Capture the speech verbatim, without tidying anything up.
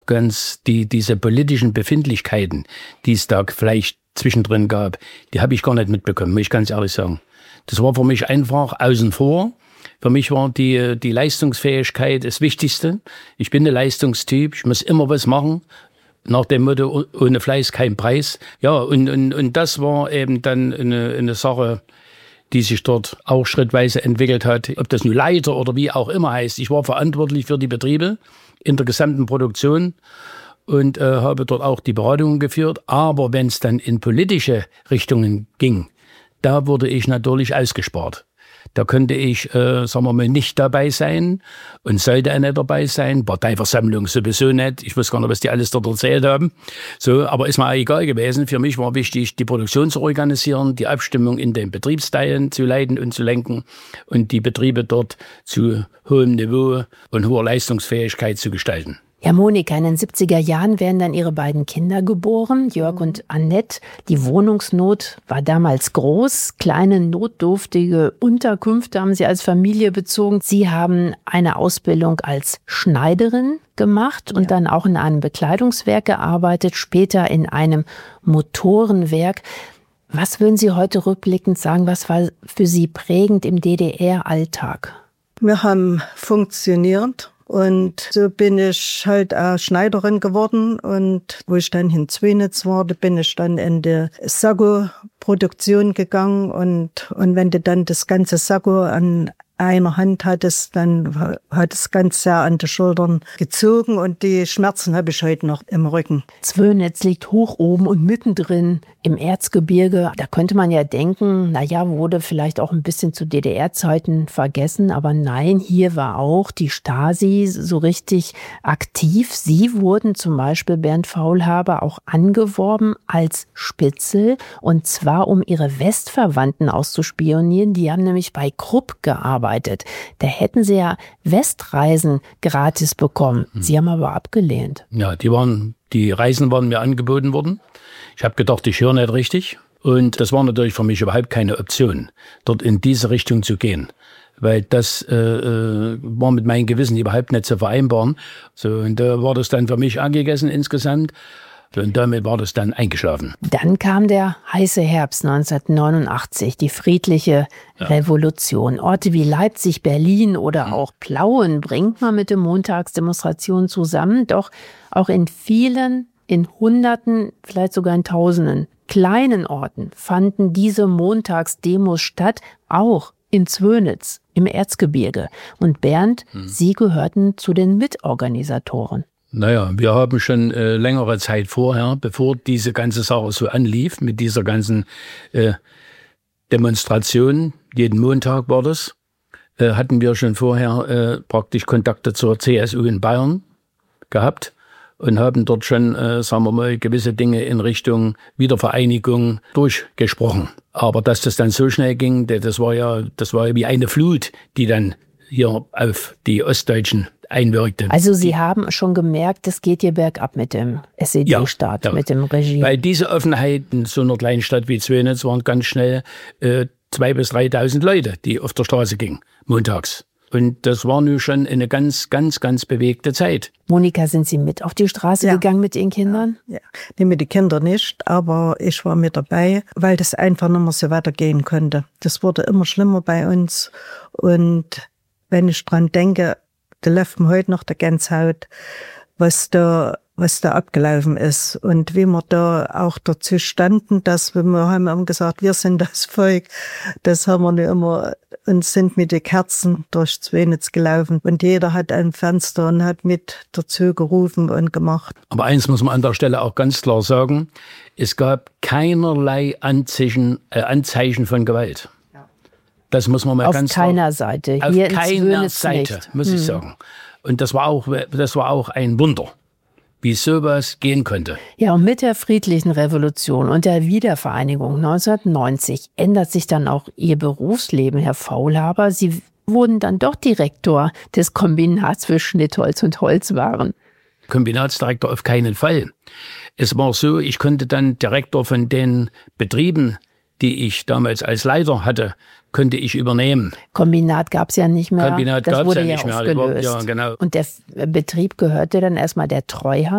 ganz die diese politischen Befindlichkeiten, die es da vielleicht zwischendrin gab, die habe ich gar nicht mitbekommen, muss ich ganz ehrlich sagen. Das war für mich einfach außen vor. Für mich war die, die Leistungsfähigkeit das Wichtigste. Ich bin ein Leistungstyp, ich muss immer was machen. Nach dem Motto, ohne Fleiß kein Preis. Ja, und, und, und das war eben dann eine, eine Sache, die sich dort auch schrittweise entwickelt hat. Ob das nun Leiter oder wie auch immer heißt. Ich war verantwortlich für die Betriebe in der gesamten Produktion und äh, habe dort auch die Beratungen geführt. Aber wenn es dann in politische Richtungen ging, da wurde ich natürlich ausgespart. Da könnte ich, äh, sagen wir mal, nicht dabei sein und sollte er nicht dabei sein. Parteiversammlung sowieso nicht. Ich weiß gar nicht, was die alles dort erzählt haben. So, aber ist mir auch egal gewesen. Für mich war wichtig, die Produktion zu organisieren, die Abstimmung in den Betriebsteilen zu leiten und zu lenken und die Betriebe dort zu hohem Niveau und hoher Leistungsfähigkeit zu gestalten. Ja, Monika, in den siebziger Jahren werden dann ihre beiden Kinder geboren, Jörg und Annette. Die Wohnungsnot war damals groß. Kleine, notdürftige Unterkünfte haben sie als Familie bezogen. Sie haben eine Ausbildung als Schneiderin gemacht und ja. dann auch in einem Bekleidungswerk gearbeitet, später in einem Motorenwerk. Was würden Sie heute rückblickend sagen, was war für Sie prägend im D D R-Alltag? Wir haben funktioniert. Und so bin ich halt auch Schneiderin geworden. Und wo ich dann in Zwönitz war, da bin ich dann in die Sakko-Produktion gegangen. Und, und wenn du dann das ganze Sakko an einer Hand hattest, dann hat es ganz sehr an die Schultern gezogen. Und die Schmerzen habe ich heute noch im Rücken. Zwönitz liegt hoch oben und mittendrin im Erzgebirge. Da könnte man ja denken, na ja, wurde vielleicht auch ein bisschen zu D D R-Zeiten vergessen. Aber nein, hier war auch die Stasi so richtig aktiv. Sie wurden zum Beispiel, Bernd Faulhaber, auch angeworben als Spitzel. Und zwar, um ihre Westverwandten auszuspionieren. Die haben nämlich bei Krupp gearbeitet. Da hätten sie ja Westreisen gratis bekommen. Sie haben aber abgelehnt. Ja, die waren, die Reisen waren mir angeboten worden. Ich habe gedacht, ich höre nicht richtig. Und das war natürlich für mich überhaupt keine Option, dort in diese Richtung zu gehen. Weil das äh, war mit meinem Gewissen überhaupt nicht zu vereinbaren. So, und da war das dann für mich angegessen insgesamt. Und damit war das dann eingeschlafen. Dann kam der heiße Herbst neunzehnhundertneunundachtzig, die friedliche ja. Revolution. Orte wie Leipzig, Berlin oder auch Plauen bringt man mit den Montagsdemonstrationen zusammen. Doch auch in vielen, in Hunderten, vielleicht sogar in Tausenden kleinen Orten fanden diese Montagsdemos statt, auch in Zwönitz im Erzgebirge. Und Bernd, hm. Sie gehörten zu den Mitorganisatoren. Naja, wir haben schon äh, längere Zeit vorher, bevor diese ganze Sache so anlief, mit dieser ganzen äh, Demonstration, jeden Montag war das, äh, hatten wir schon vorher äh, praktisch Kontakte zur C S U in Bayern gehabt und haben dort schon, äh, sagen wir mal, gewisse Dinge in Richtung Wiedervereinigung durchgesprochen. Aber dass das dann so schnell ging, das war ja, das war ja wie eine Flut, die dann hier auf die Ostdeutschen einwirkte. Also Sie haben schon gemerkt, das geht hier bergab mit dem S E D-Staat, ja, ja. mit dem Regime. Weil diese Offenheit in so einer kleinen Stadt wie Zwönitz waren ganz schnell äh, zweitausend bis dreitausend Leute, die auf der Straße gingen, montags. Und das war nun schon eine ganz, ganz, ganz bewegte Zeit. Monika, sind Sie mit auf die Straße ja. gegangen mit Ihren Kindern? Ja, nee, mit den Kindern nicht, aber ich war mit dabei, weil das einfach nicht mehr so weitergehen konnte. Das wurde immer schlimmer bei uns. Und wenn ich dran denke, da läuft mir heute noch der Gänsehaut, was da, was da abgelaufen ist. Und wie wir da auch dazu standen, dass wir, wir haben immer gesagt, wir sind das Volk. Das haben wir nicht immer, und sind mit den Kerzen durch Zwönitz gelaufen. Und jeder hat ein Fenster und hat mit dazu gerufen und gemacht. Aber eins muss man an der Stelle auch ganz klar sagen. Es gab keinerlei Anzeichen, äh, Anzeichen von Gewalt. Das muss man mal auf ganz keiner klar, Seite. Auf Hier keiner in Seite, nicht. muss ich hm. sagen. Und das war auch, das war auch ein Wunder, wie sowas gehen konnte. Ja, und mit der friedlichen Revolution und der Wiedervereinigung neunzehnhundertneunzig ändert sich dann auch Ihr Berufsleben, Herr Faulhaber. Sie wurden dann doch Direktor des Kombinats für Schnittholz und Holzwaren. Kombinatsdirektor auf keinen Fall. Es war so, ich konnte dann Direktor von den Betrieben, die ich damals als Leiter hatte, könnte ich übernehmen. Kombinat gab es ja nicht mehr. Kombinat das gab's wurde ja ja nicht mehr. aufgelöst. Ja, genau. Und der Betrieb gehörte dann erstmal der Treuhand.